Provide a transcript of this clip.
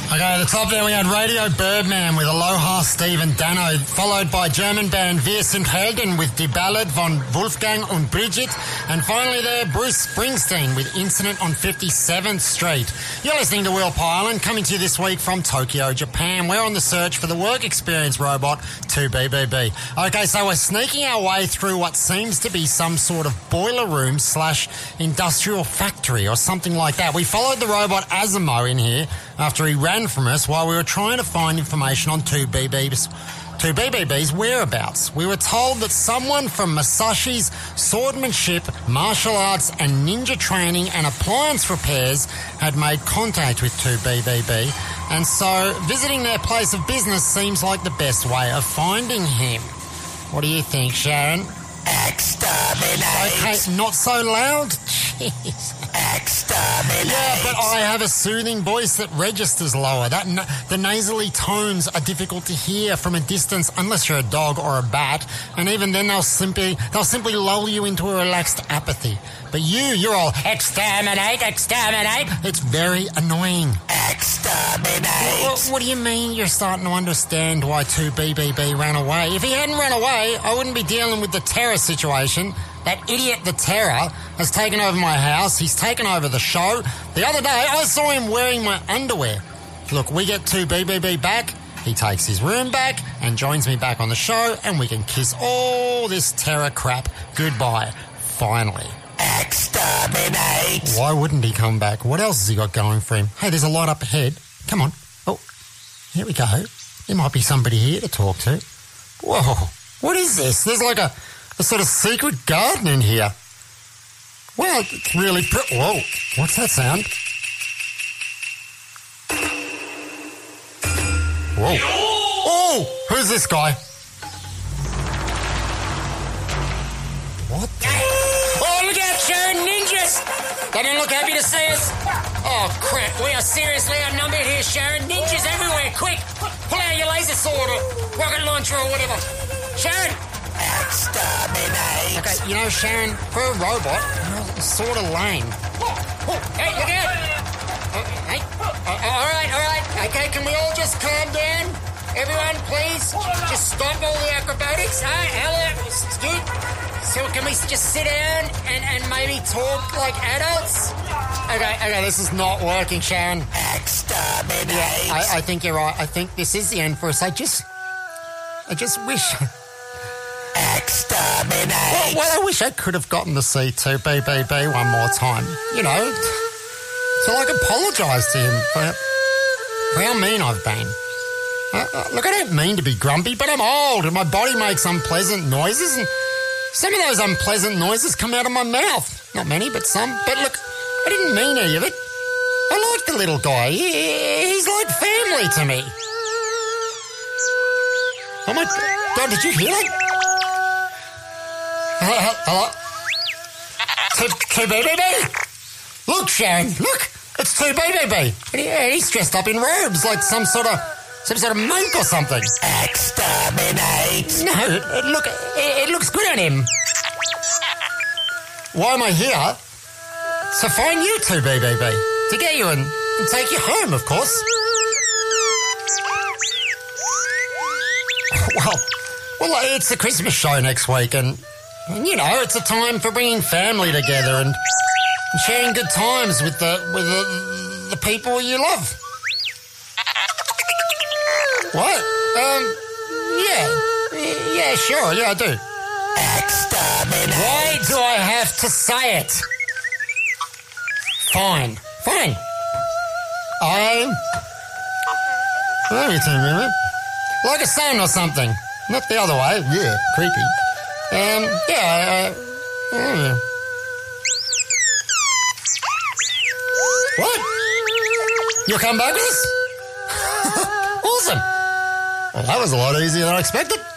Okay, at the top there we had Radio Birdman with Aloha Steve and Dano, followed by German band Wir sind Helden with Die Ballad von Wolfgang und Brigitte, and finally there Bruce Springsteen with Incident on 57th Street. You're listening to Wheel Island, coming to you this week from Tokyo, Japan. We're on the search for the work experience robot 2BBB. Okay, so we're sneaking our way through what seems to be some sort of boiler room / industrial factory or something like that. We followed the robot Asimo in here after he ran from us while we were trying to find information on 2BBB's whereabouts. We were told that someone from Masashi's swordsmanship, martial arts and ninja training and appliance repairs had made contact with 2BBB, and so visiting their place of business seems like the best way of finding him. What do you think, Sharon? Exterminate. Okay, not so loud. Jeez. Exterminate. Yeah, but I have a soothing voice that registers lower. The nasally tones are difficult to hear from a distance unless you're a dog or a bat, and even then they'll simply lull you into a relaxed apathy. But you're all exterminate, exterminate. It's very annoying. Exterminate. What do you mean you're starting to understand why 2BBB ran away? If he hadn't run away, I wouldn't be dealing with the terror situation. That idiot, the Terror, has taken over my house. He's taken over the show. The other day, I saw him wearing my underwear. Look, we get 2BBB back, he takes his room back and joins me back on the show, and we can kiss all this Terror crap goodbye, finally. Exterminate. Why wouldn't he come back? What else has he got going for him? Hey, there's a light up ahead. Come on. Oh, here we go. There might be somebody here to talk to. Whoa, what is this? There's like a sort of secret garden in here. Well, it's really... Whoa, what's that sound? Whoa. Oh, who's this guy? What the... Oh, look out, Sharon, ninjas! They don't look happy to see us. Oh, crap, we are seriously outnumbered here, Sharon. Ninjas everywhere, quick! Pull out your laser sword or rocket launcher or whatever. Sharon! Exterminate. Okay, you know, Sharon, for a robot, it's sort of lame. Hey, look out! Hey, all right. Okay, can we all just calm down? Everyone, please, just stop all the acrobatics. Ella, Stu, so can we just sit down and maybe talk like adults? Okay, this is not working, Sharon. Exterminate. Yeah, I think you're right. I think this is the end for us. I just wish... Exterminate. Well, I wish I could have gotten to see 2BBB one more time. You know, to like apologise to him for how mean I've been. Look, I don't mean to be grumpy, but I'm old and my body makes unpleasant noises, and some of those unpleasant noises come out of my mouth. Not many, but some. But look, I didn't mean any of it. I like the little guy. He's like family to me. Oh my God, did you hear that? Hello? 2BBB? Look, Sharon, look, it's 2BBB. And he's dressed up in robes like some sort of monk or something. Exterminate. No, look, it looks good on him. Why am I here? To find you, 2BBB. To get you and take you home, of course. Well, it's the Christmas show next week, and you know, it's a time for bringing family together and sharing good times with the people you love. What? Yeah, sure, yeah, I do. Exterminate. Why do I have to say it? Fine. Let me tell you a minute. Like a son or something. Not the other way. Yeah, creepy. What? You'll come back with us? Awesome. Well, that was a lot easier than I expected.